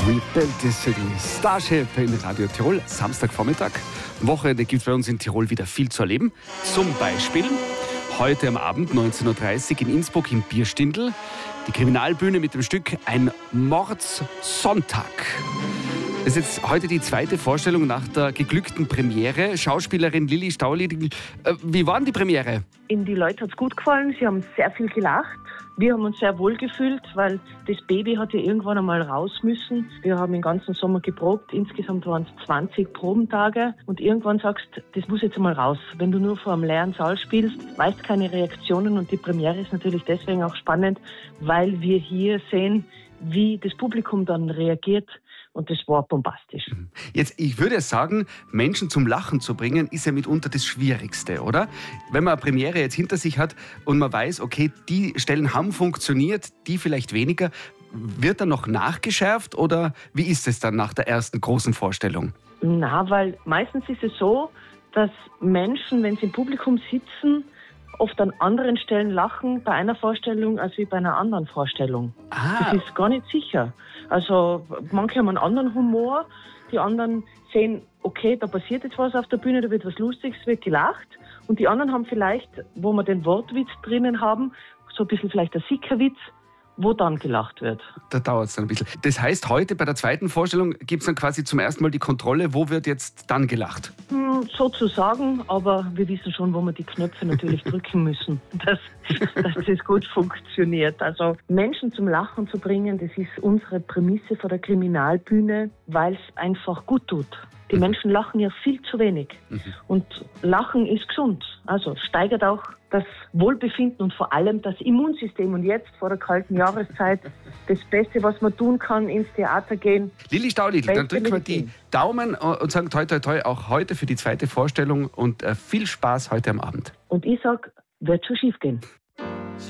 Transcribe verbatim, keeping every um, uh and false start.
We Built This City. Starship in Radio Tirol, Samstagvormittag. Am Wochenende gibt es bei uns in Tirol wieder viel zu erleben. Zum Beispiel heute am Abend neunzehn Uhr dreißig in Innsbruck im Bierstindl. Die Kriminalbühne mit dem Stück Ein Mordssonntag. Das ist jetzt heute die zweite Vorstellung nach der geglückten Premiere. Schauspielerin Lilly Stauligl, äh, wie war denn die Premiere? In die Leute hat es gut gefallen, sie haben sehr viel gelacht. Wir haben uns sehr wohl gefühlt, weil das Baby hat ja irgendwann einmal raus müssen. Wir haben den ganzen Sommer geprobt, insgesamt waren es zwanzig Probentage. Und irgendwann sagst du, das muss jetzt einmal raus. Wenn du nur vor einem leeren Saal spielst, weißt keine Reaktionen. Und die Premiere ist natürlich deswegen auch spannend, weil wir hier sehen, wie das Publikum dann reagiert. Und das war bombastisch. Jetzt, ich würde sagen, Menschen zum Lachen zu bringen, ist ja mitunter das Schwierigste, oder? Wenn man eine Premiere jetzt hinter sich hat und man weiß, okay, die Stellen haben funktioniert, die vielleicht weniger, wird dann noch nachgeschärft oder wie ist es dann nach der ersten großen Vorstellung? Na, weil meistens ist es so, dass Menschen, wenn sie im Publikum sitzen, oft an anderen Stellen lachen bei einer Vorstellung als wie bei einer anderen Vorstellung. Ah. Das ist gar nicht sicher. Also manche haben einen anderen Humor, die anderen sehen, okay, da passiert jetzt was auf der Bühne, da wird was Lustiges, wird gelacht. Und die anderen haben vielleicht, wo wir den Wortwitz drinnen haben, so ein bisschen vielleicht der Sickerwitz, wo dann gelacht wird. Da dauert es dann ein bisschen. Das heißt, heute bei der zweiten Vorstellung gibt es dann quasi zum ersten Mal die Kontrolle, wo wird jetzt dann gelacht? Hm, sozusagen, aber wir wissen schon, wo wir die Knöpfe natürlich drücken müssen, dass, dass das gut funktioniert. Also Menschen zum Lachen zu bringen, das ist unsere Prämisse vor der Kriminalbühne, weil es einfach gut tut. Die Menschen lachen ja viel zu wenig. Mhm. Und Lachen ist gesund. Also steigert auch das Wohlbefinden und vor allem das Immunsystem. Und jetzt vor der kalten Jahreszeit das Beste, was man tun kann, ins Theater gehen. Lilly Stauligl, dann drücken wir die Daumen und sagen toi toi toi auch heute für die zweite Vorstellung und viel Spaß heute am Abend. Und ich sage, wird schon schief gehen.